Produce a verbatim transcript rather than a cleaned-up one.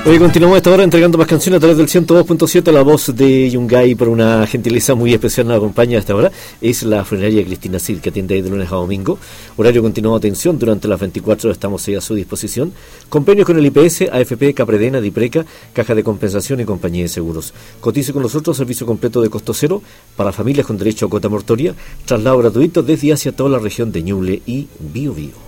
Hoy continuamos esta hora entregando más canciones a través del ciento dos punto siete. La voz de Yungay, por una gentileza muy especial, nos acompaña hasta ahora. Es la funeraria Cristina Cid, que atiende ahí de lunes a domingo. Horario continuado de atención durante las veinticuatro horas, estamos ahí a su disposición. Convenios con el I P S, A F P, Capredena, Dipreca, Caja de Compensación y Compañía de Seguros. Cotice con nosotros, servicio completo de costo cero para familias con derecho a cuota mortoria, traslado gratuito desde y hacia toda la región de Ñuble y Biobío.